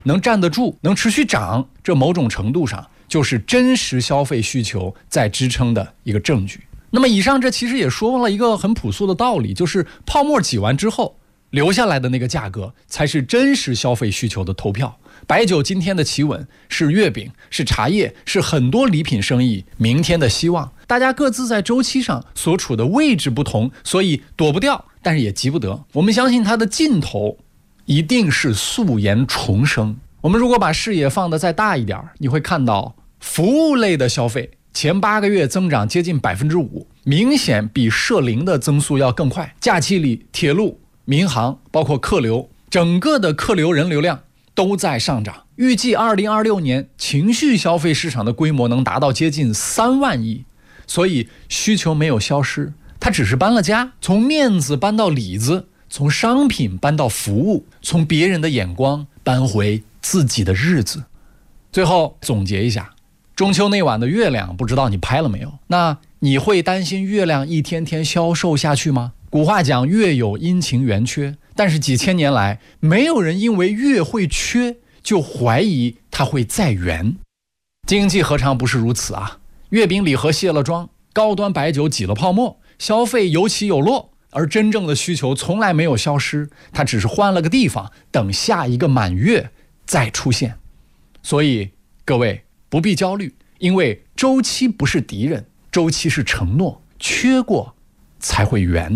能站得住，能持续涨，这某种程度上就是真实消费需求在支撑的一个证据。那么以上这其实也说了一个很朴素的道理，就是泡沫挤完之后留下来的那个价格才是真实消费需求的投票。白酒今天的企稳，是月饼，是茶叶，是很多礼品生意明天的希望。大家各自在周期上所处的位置不同，所以躲不掉，但是也急不得。我们相信它的尽头一定是素颜重生。我们如果把视野放得再大一点，你会看到服务类的消费前8个月增长接近 5%， 明显比社零的增速要更快。假期里铁路、民航包括客流，整个的客流人流量都在上涨。预计2026年情绪消费市场的规模能达到接近3万亿。所以需求没有消失，它只是搬了家，从面子搬到里子，从商品搬到服务，从别人的眼光搬回自己的日子。最后总结一下，中秋那晚的月亮不知道你拍了没有？那你会担心月亮一天天消瘦下去吗？古话讲月有阴晴圆缺，但是几千年来没有人因为月会缺就怀疑它会再圆。经济何尝不是如此啊？月饼礼盒卸了妆，高端白酒挤了泡沫，消费有起有落，而真正的需求从来没有消失，它只是换了个地方，等下一个满月再出现。所以各位不必焦虑，因为周期不是敌人，周期是承诺，缺过才会圆。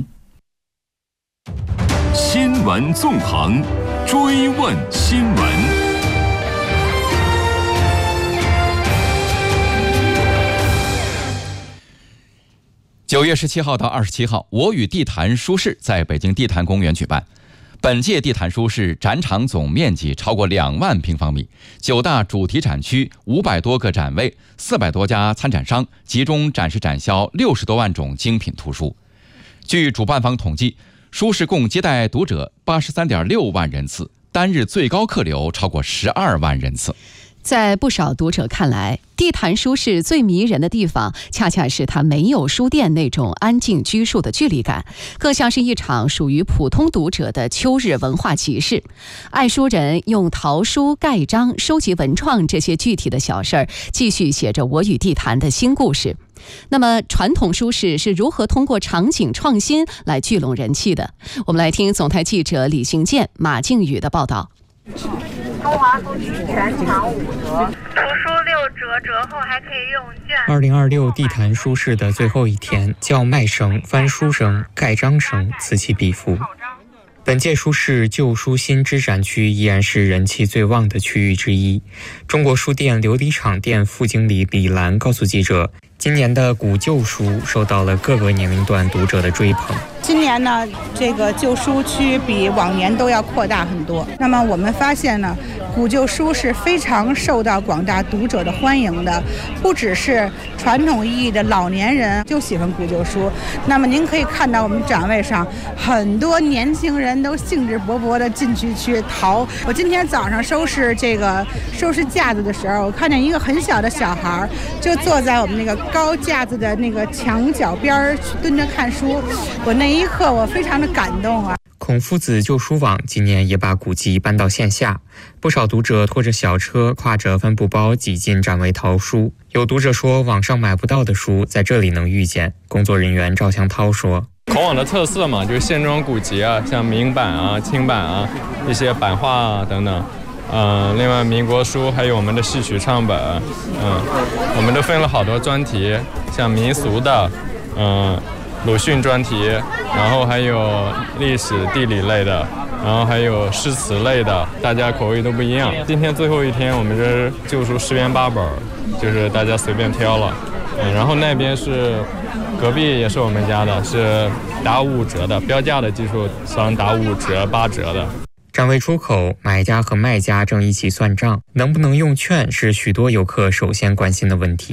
新闻纵横，追问新闻。9月17号到27号，我与地坛书市在北京地坛公园举办。本届地坛书市展场总面积超过2万平方米，9大主题展区，500多个展位，400多家参展商，集中展示展销60多万种精品图书。据主办方统计，书市共接待读者83.6万人次，单日最高客流超过12万人次。 在不少读者看来，地坛书市最迷人的地方，恰恰是它没有书店那种安静拘束的距离感，更像是一场属于普通读者的秋日文化集市。爱书人用陶书、盖章、收集文创这些具体的小事儿，继续写着我与地坛的新故事。那么传统书市是如何通过场景创新来聚拢人气的？我们来听总台记者李行健、马靖宇的报道。 中华书局全场5折，图书6折，折后还可以用券。 2026地坛书市的最后一天，叫卖声、翻书声、盖章声此起彼伏。本届书市旧书新知展区依然是人气最旺的区域之一。中国书店琉璃厂店副经理李兰告诉记者，今年的古旧书受到了各个年龄段读者的追捧。 今年呢，这个旧书区比往年都要扩大很多。那么我们发现呢，古旧书是非常受到广大读者的欢迎的，不只是传统意义的老年人就喜欢古旧书。那么您可以看到我们展位上很多年轻人都兴致勃勃地进去淘。我今天早上收拾架子的时候，我看见一个很小的小孩就坐在我们那个高架子的那个墙角边蹲着看书。我那一刻我非常的感动啊！ 孔夫子旧书网今年也把古籍搬到线下，不少读者拖着小车，挎着帆布包挤进展位淘书。有读者说，网上买不到的书在这里能遇见。工作人员赵向涛说， 孔网的特色嘛，就是线装古籍啊，像明版啊、清版啊，一些版画啊等等。另外民国书还有我们的戏曲唱本，我们都分了好多专题，像民俗的，鲁迅专题，然后还有历史地理类的，然后还有诗词类的，大家口味都不一样。今天最后一天，我们这旧书10元8本，就是大家随便挑了。然后那边是隔壁也是我们家的，是打5折的，标价的基础上打5折、8折的。 展位出口，买家和卖家正一起算账，能不能用券是许多游客首先关心的问题。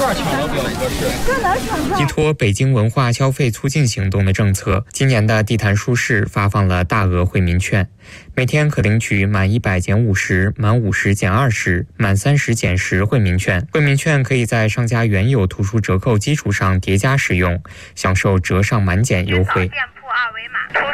依托北京文化消费促进行动的政策，今年的地坛书市发放了大额惠民券，每天可领取满100减50、满50减20、满30减10惠民券。惠民券可以在商家原有图书折扣基础上叠加使用，享受折上满减优惠。 店铺2维码，图书6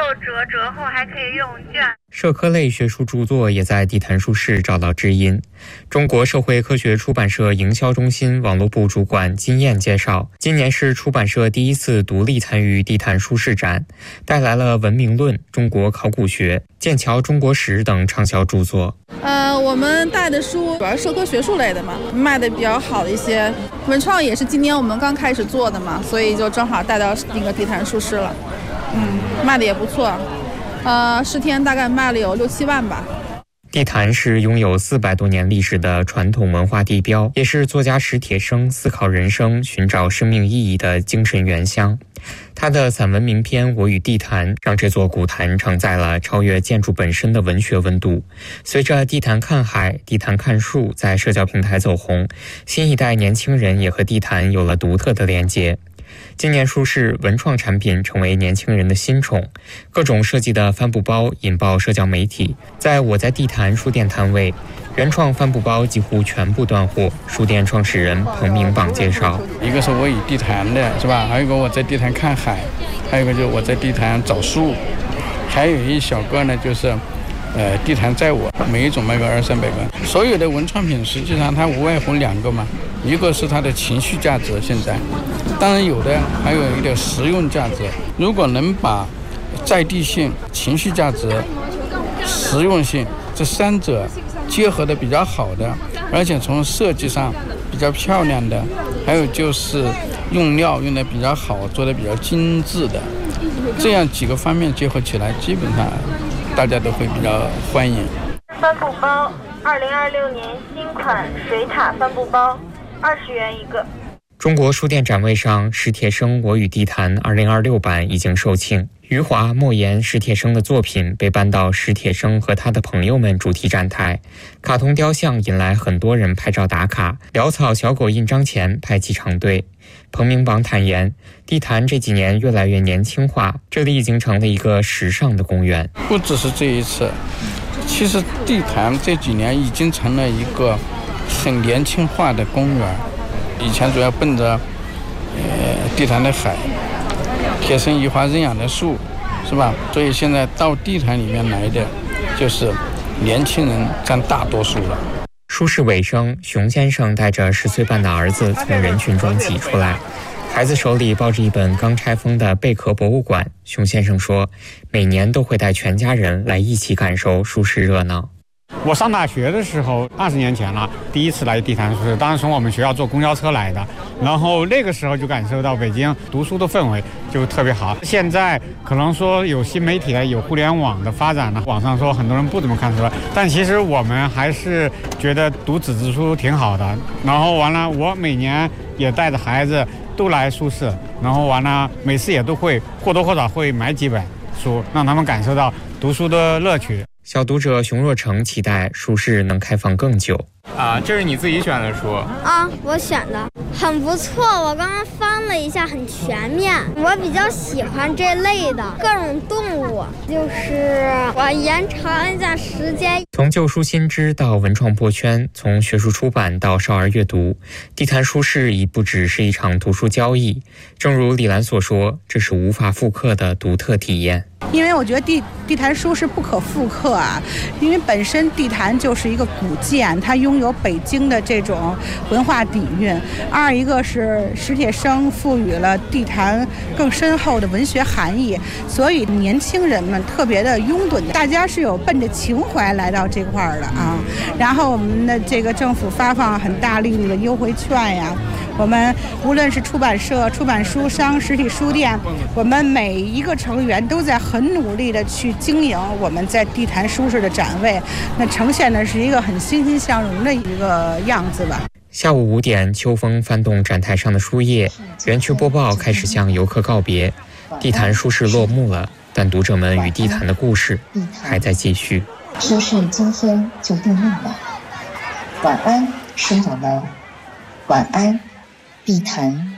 折，折后还可以用券。 社科类学术著作也在地坛书室找到知音。中国社会科学出版社营销中心网络部主管金燕介绍，今年是出版社第一次独立参与地坛书室展，带来了《文明论》《中国考古学》《剑桥中国史》等畅销著作。 我们带的书主要是社科学术类的嘛，卖的比较好的一些。文创也是今年我们刚开始做的嘛，所以就正好带到那个地坛书室了。卖的也不错。10天大概卖了有6、7万吧。 地坛是拥有400多年历史的传统文化地标，也是作家史铁生思考人生、寻找生命意义的精神原乡。他的散文名篇《我与地坛》让这座古坛承载了超越建筑本身的文学温度。随着地坛看海、地坛看树在社交平台走红，新一代年轻人也和地坛有了独特的连结。今年书市文创产品成为年轻人的新宠，各种设计的帆布包引爆社交媒体。在我在地坛书店摊位，原创帆布包几乎全部断货。书店创始人彭明榜介绍， 一个是我与地坛的，是吧？还有一个我在地坛看海，还有一个就是我在地坛找树，还有一小个呢就是地坛载我，每一种卖个200-300个。所有的文创品实际上它无外乎2个嘛，一个是它的情绪价值，现在当然有的还有一点实用价值。如果能把在地性、情绪价值、实用性这3者结合的比较好的，而且从设计上比较漂亮的，还有就是用料用的比较好，做的比较精致的，这样几个方面结合起来，基本上大家都会比较欢迎。 帆布包，2026年新款水獭帆布包，20元一个。 中国书店展位上，史铁生《我与地坛》2026版已经售罄。余华、莫言、史铁生的作品被搬到史铁生和他的朋友们主题展台，卡通雕像引来很多人拍照打卡，潦草小狗印章前排起长队。彭明榜坦言，地坛这几年越来越年轻化，这里已经成了一个时尚的公园。 不只是这一次，其实地坛这几年已经成了一个很年轻化的公园。以前主要奔着地坛的海、铁生移花认养的树，是吧？所以现在到地坛里面来的就是年轻人占大多数了。 书市尾声，熊先生带着10岁半的儿子从人群中挤出来，孩子手里抱着一本刚拆封的贝壳博物馆。熊先生说，每年都会带全家人来一起感受书市热闹。 我上大学的时候，20年前了，第一次来地坛书市，当时从我们学校坐公交车来的，然后那个时候就感受到北京读书的氛围就特别好。现在可能说有新媒体了，有互联网的发展了，网上说很多人不怎么看书了，但其实我们还是觉得读纸质书挺好的。然后完了，我每年也带着孩子都来书市，然后完了每次也都会或多或少会买几本书，让他们感受到读书的乐趣。 小读者熊若成期待书市能开放更久。 这是你自己选的书我选的很不错，我刚刚翻了一下，很全面。我比较喜欢这类的各种动物，就是我延长一下时间。 从旧书新知到文创破圈，从学术出版到少儿阅读，地坛书市已不只是一场图书交易。正如李兰所说，这是无法复刻的独特体验。 因为我觉得地坛书是不可复刻啊，因为本身地坛就是一个古建，它拥有北京的这种文化底蕴。二一个是史铁生赋予了地坛更深厚的文学含义，所以年轻人们特别的拥趸，大家是有奔着情怀来到这块儿的啊。然后我们的这个政府发放很大力度的优惠券呀，我们无论是出版社、出版书商、实体书店，我们每一个成员都在很努力的去经营我们在地坛书市的展位，那呈现的是一个很欣欣向荣的一个样子吧。 下午5点，秋风翻动展台上的书页，园区播报开始向游客告别。地坛书市落幕了，但读者们与地坛的故事还在继续。 书市今天就定论了。晚安，书友们，晚安，地坛。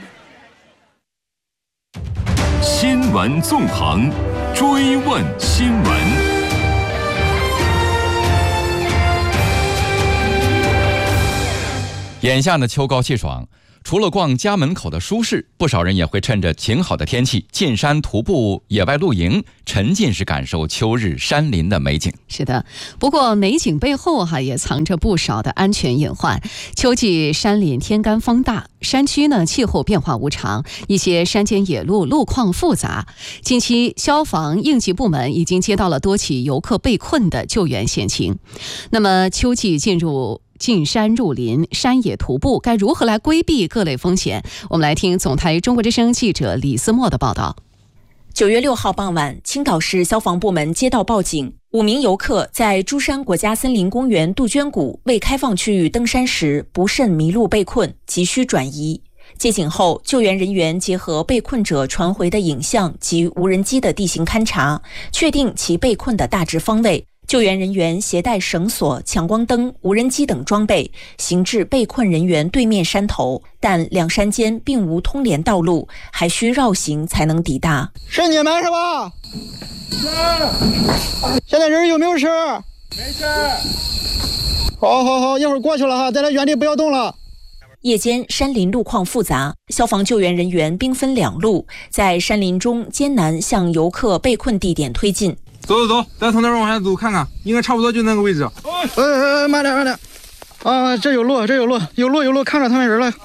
新闻纵横，追问新闻。 眼下的秋高气爽， 除了逛家门口的书市，不少人也会趁着晴好的天气进山徒步、野外露营，沉浸式感受秋日山林的美景。 是的，不过美景背后也藏着不少的安全隐患。秋季山林天干风大，山区呢气候变化无常，一些山间野路路况复杂。近期消防应急部门已经接到了多起游客被困的救援险情。那么秋季进山入林、山野徒步该如何来规避各类风险？我们来听总台中国之声记者李思墨的报道。 9月6号傍晚，青岛市消防部门接到报警，5名游客在珠山国家森林公园杜鹃谷未开放区域登山时不慎迷路被困，急需转移。接警后，救援人员结合被困者传回的影像及无人机的地形勘查，确定其被困的大致方位。救援人员携带绳索、强光灯、无人机等装备，行至被困人员对面山头，但两山间并无通联道路，还需绕行才能抵达。 是你们是吧？是。现在人有没有事？没事。好，一会儿过去了哈，在这原地不要动了。 夜间山林路况复杂，消防救援人员兵分两路，在山林中艰难向游客被困地点推进。 走，咱从那边往下走看看，应该差不多就那个位置。 慢点。啊，这有路，看着他们人了。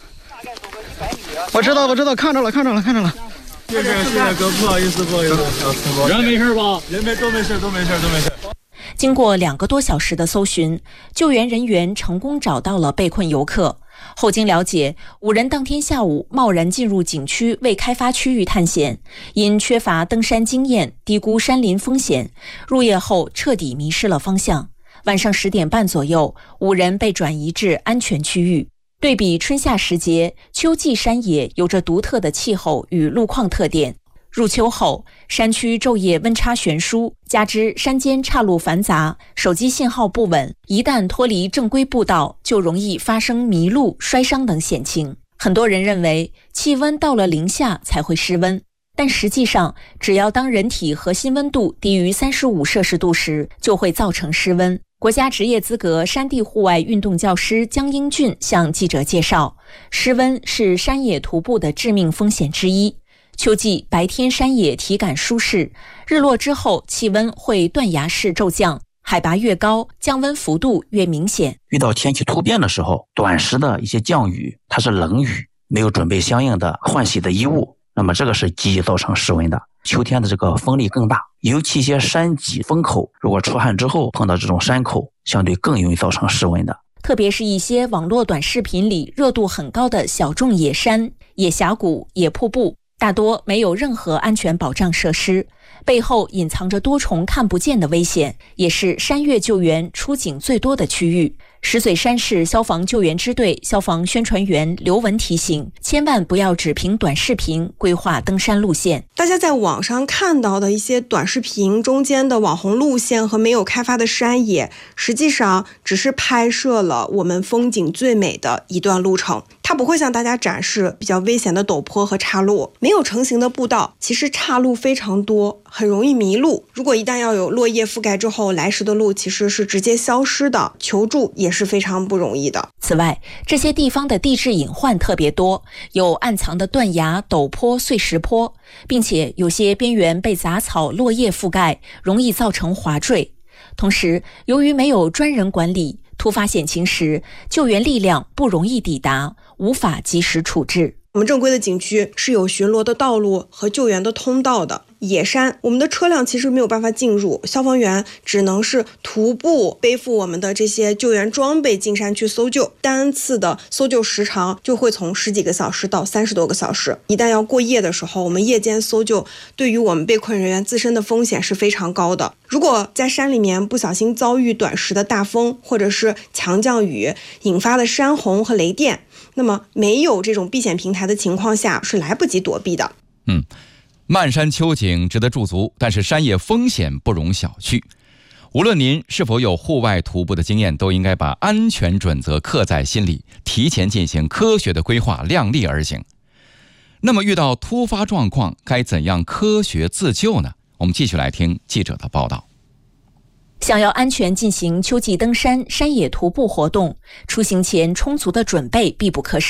我知道，看着了。 谢谢哥，不好意思。人没事吧？人都没事。 经过2个多小时的搜寻，救援人员成功找到了被困游客。后经了解，5人当天下午贸然进入景区未开发区域探险，因缺乏登山经验，低估山林风险，入夜后彻底迷失了方向。晚上10点半左右，5人被转移至安全区域。对比春夏时节，秋季山野有着独特的气候与路况特点。入秋后，山区昼夜温差悬殊，加之山间岔路繁杂，手机信号不稳，一旦脱离正规步道，就容易发生迷路、摔伤等险情。很多人认为气温到了零下才会失温，但实际上，只要当人体核心温度低于35摄氏度时，就会造成失温。国家职业资格山地户外运动教师江英俊向记者介绍，失温是山野徒步的致命风险之一。秋季白天山野体感舒适，日落之后气温会断崖式骤降，海拔越高，降温幅度越明显。 遇到天气突变的时候，短时的一些降雨，它是冷雨，没有准备相应的换洗的衣物，那么这个是极易造成失温的。秋天的这个风力更大，尤其一些山脊风口，如果出汗之后碰到这种山口，相对更容易造成失温的。 特别是一些网络短视频里热度很高的小众野山、野峡谷、野瀑布，大多没有任何安全保障设施，背后隐藏着多重看不见的危险，也是山岳救援出警最多的区域。石嘴山市消防救援支队消防宣传员刘文提醒，千万不要只凭短视频规划登山路线。 大家在网上看到的一些短视频中间的网红路线和没有开发的山野，实际上只是拍摄了我们风景最美的一段路程，它不会向大家展示比较危险的陡坡和岔路。没有成型的步道，其实岔路非常多，很容易迷路。如果一旦要有落叶覆盖之后，来时的路其实是直接消失的，求助也是非常不容易的。 此外，这些地方的地质隐患特别多，有暗藏的断崖、陡坡、碎石坡，并且有些边缘被杂草、落叶覆盖，容易造成滑坠。同时，由于没有专人管理，突发险情时，救援力量不容易抵达，无法及时处置。 我们正规的景区是有巡逻的道路和救援的通道的。野山，我们的车辆其实没有办法进入，消防员只能是徒步背负我们的这些救援装备进山去搜救，单次的搜救时长就会从10几个小时到30多个小时。一旦要过夜的时候，我们夜间搜救对于我们被困人员自身的风险是非常高的。如果在山里面不小心遭遇短时的大风或者是强降雨引发的山洪和雷电，那么没有这种避险平台的情况下是来不及躲避的。 漫山秋景值得驻足，但是山野风险不容小觑。无论您是否有户外徒步的经验，都应该把安全准则刻在心里，提前进行科学的规划，量力而行。那么遇到突发状况，该怎样科学自救呢？我们继续来听记者的报道。 想要安全进行秋季登山、山野徒步活动，出行前充足的准备必不可少。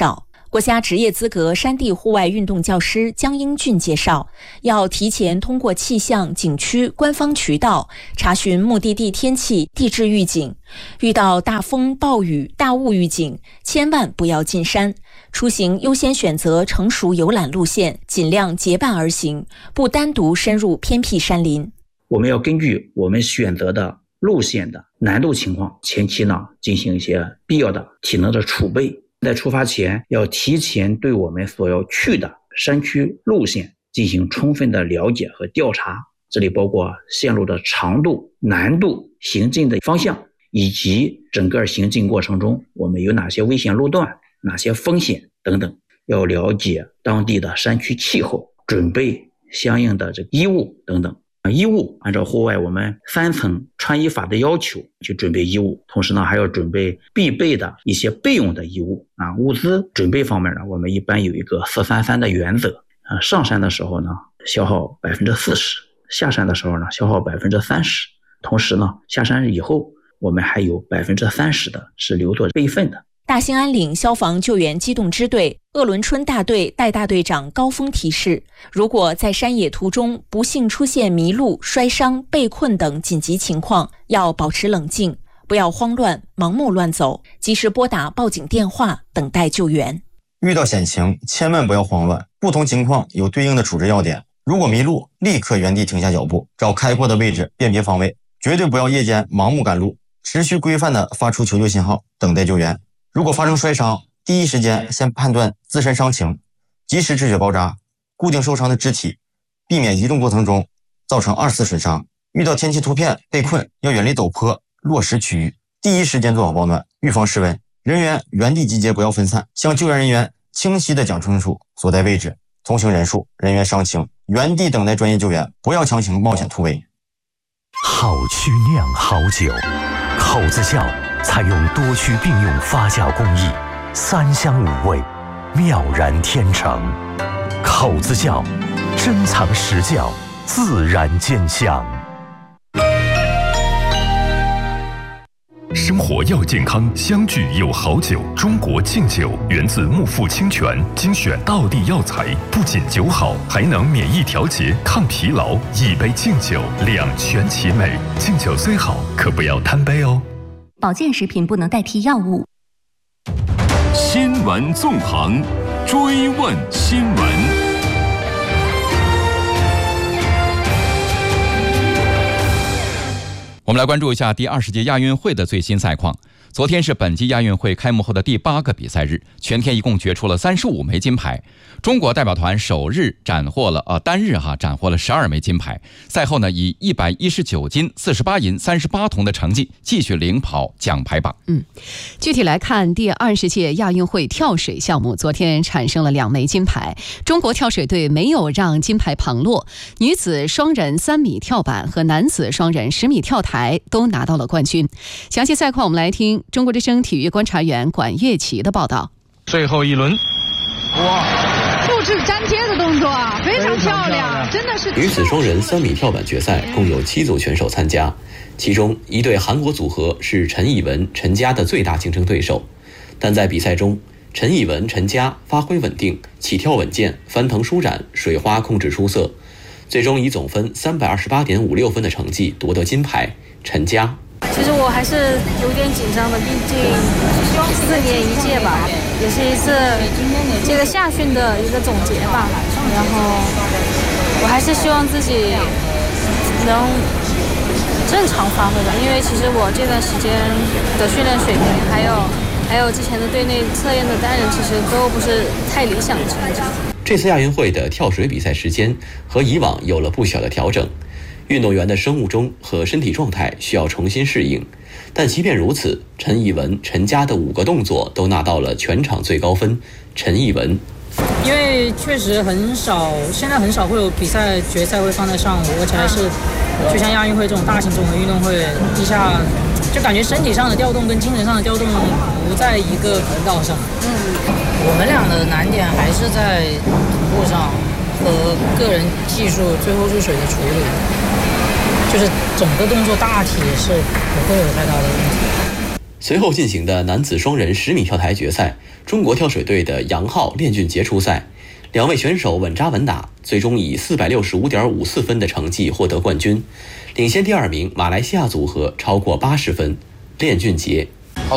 国家职业资格山地户外运动教师江英俊介绍，要提前通过气象、景区官方渠道查询目的地天气、地质预警，遇到大风、暴雨、大雾预警，千万不要进山。出行优先选择成熟游览路线，尽量结伴而行，不单独深入偏僻山林。 我们要根据我们选择的路线的难度情况，前期呢进行一些必要的体能的储备。在出发前要提前对我们所要去的山区路线进行充分的了解和调查，这里包括线路的长度、难度、行进的方向，以及整个行进过程中我们有哪些危险路段、哪些风险等等，要了解当地的山区气候，准备相应的这个衣物等等。衣物按照户外我们3层穿衣法的要求去准备衣物，同时呢还要准备必备的一些备用的衣物啊。物资准备方面呢，我们一般有一个433的原则啊，上山的时候呢消耗40%，下山的时候呢消耗30%，同时呢下山以后我们还有30%的是留作备份的。 大兴安岭消防救援机动支队鄂伦春大队代大队长高峰提示，如果在山野途中不幸出现迷路、摔伤、被困等紧急情况，要保持冷静，不要慌乱、盲目乱走，及时拨打报警电话，等待救援。 遇到险情千万不要慌乱，不同情况有对应的处置要点。如果迷路，立刻原地停下脚步，找开阔的位置辨别方位，绝对不要夜间盲目赶路，持续规范地发出求救信号，等待救援。如果发生摔伤，第一时间先判断自身伤情，及时止血包扎，固定受伤的肢体，避免移动过程中造成2次损伤。遇到天气突变被困，要远离陡坡、落石区域，第一时间做好保暖，预防失温。人员原地集结，不要分散，向救援人员清晰地讲清楚所在位置、同行人数、人员伤情，原地等待专业救援，不要强行冒险突围。 好曲酿好酒，口子窖采用多区并用发酵工艺，3香5味，妙然天成。口子窖，珍藏实窖，自然见香。 生活要健康，相聚有好酒。中国敬酒源自木富清泉，精选道地药材，不仅酒好，还能免疫调节、抗疲劳。一杯敬酒，两全其美。敬酒虽好，可不要贪杯哦。 保健食品不能代替药物。 新闻纵横，追问新闻。 我们来关注一下第20届亚运会的最新赛况。昨天是本届亚运会开幕后的第8个比赛日，全天一共决出了35枚金牌。中国代表团首日单日斩获了12枚金牌。赛后呢，以119金、48银、38铜的成绩继续领跑奖牌榜。 具体来看，第20届亚运会跳水项目，昨天产生了2枚金牌。中国跳水队没有让金牌旁落，女子双人3米跳板和男子双人10米跳台都拿到了冠军。详细赛况我们来听中国之声体育观察员管乐琪的报道。 最后一轮， 复制粘贴的动作啊，非常漂亮，真的是。 女子双人3米跳板决赛共有7组选手参加，其中一对韩国组合是陈以文、陈佳的最大竞争对手，但在比赛中，陈以文、陈佳发挥稳定，起跳稳健，翻腾舒展，水花控制出色，最终以总分328.56分的成绩夺得金牌。陈佳。 其实我还是有点紧张的，毕竟4年1届吧，也是一次这个夏训的一个总结吧。然后我还是希望自己能正常发挥吧，因为其实我这段时间的训练水平，还有之前的队内测验的单人，其实都不是太理想的成绩。 这次亚运会的跳水比赛时间和以往有了不小的调整。运动员的生物钟和身体状态需要重新适应，但即便如此，陈以文、陈佳的5个动作都拿到了全场最高分。陈以文， 因为确实现在很少会有比赛决赛会放在上午，而且还是就像亚运会这种大型综合运动会，一下就感觉身体上的调动跟精神上的调动不在一个频道上。我们俩的难点还是在徒步上和个人技术最后入水的处理。就是整个动作大体是不会有太大的问题。 随后进行的男子双人10米跳台决赛，中国跳水队的杨昊、练俊杰出赛，两位选手稳扎稳打，最终以465.54分的成绩获得冠军，领先第2名马来西亚组合超过80分。练俊杰